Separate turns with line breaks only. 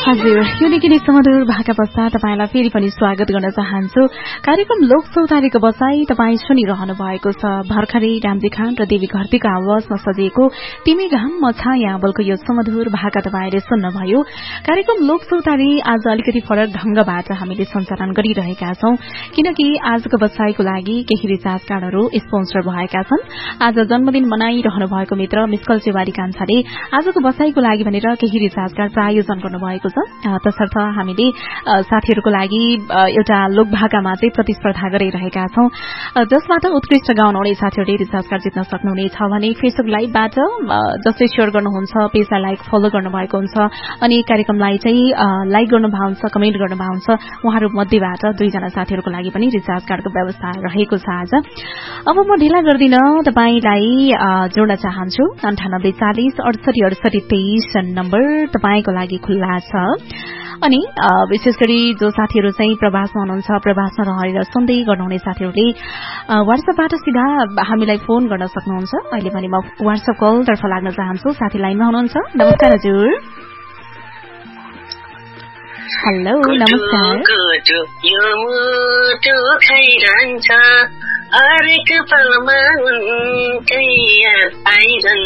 हजुर यो निकै नै सुमधुर भाका पश्चात तपाईलाई फेरि पनि स्वागत गर्न चाहन्छु। कार्यक्रम लोक चौतारीको बसाई तपाईँ सुनिरहनु भएको छ। भर्खरै रामजी खान र देवी घरतीको आवाजमा सजिएको तिमी घाम म छाया बोलको यो सुमधुर भाका तपाईले सुन्नुभयो। कार्यक्रम लोक चौतारी आज अलिकति फरक ढंगबाट हामीले सञ्चालन गरिरहेका छौं, किनकि आजको बसाईको लागि केही रिचार्ज कार्डहरू स्पोन्सर भएका छन्। आज जन्मदिन मनाइरहनु भएको मित्र मिस्कल चेवारी कान्छाले आजको बसाईको लागि भनेर केही रिचार्ज कार्ड प्रायोजन गर्नुभएको छ। तसर्थ हामीले साथीहरूको लागि एउटा लोकभाकामा चाहिँ प्रतिस्पर्धा गरिरहेका छौं, जसबाट उत्कृष्ट गाउन आउने साथीहरूले रिचार्ज कार्ड जित्न सक्नुहुनेछ भने फेसबुक लाइभबाट जसले शेयर गर्नुहुन्छ, पेजलाई लाइक फलो गर्नुभएको हुन्छ अनि कार्यक्रमलाई चाहिँ लाइक गर्नुभएको हुन्छ, कमेन्ट गर्नुभएको हुन्छ, उहाँहरू मध्येबाट 2 जना साथीहरूको लागि पनि रिचार्ज कार्डको व्यवस्था रहेको छ आज। अब म ढिला गर्दिन, तपाईलाई जोड्न चाहन्छु। 9840 68 68 23 नम्बर तपाईको लागि खुल्ला छ। अनि विशेष गरी जो साथीहरू चाहिँ प्रवासमा हुनुहुन्छ, प्रवासमा रहेर सुन्दै गर्नुहुने साथीहरूले व्हाट्सएपबाट सीधा हामीलाई फोन गर्न सक्नुहुन्छ। अहिले पनि म व्हाट्सएप कलतर्फ लाग्न चाहन्छु। साथी लाइनमा हुनुहुन्छ। नमस्कार हजुर। हेलो नमस्कार।
हरेक पलमा उनकै याद आइरहन्छ,